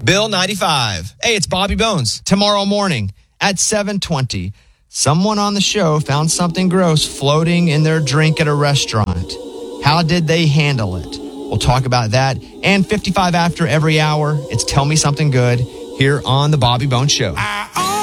Bill 95. Hey, it's Bobby Bones. Tomorrow morning at 7:20, someone on the show found something gross floating in their drink at a restaurant. How did they handle it? We'll talk about that. And 55 after every hour, it's Tell Me Something Good here on The Bobby Bones Show.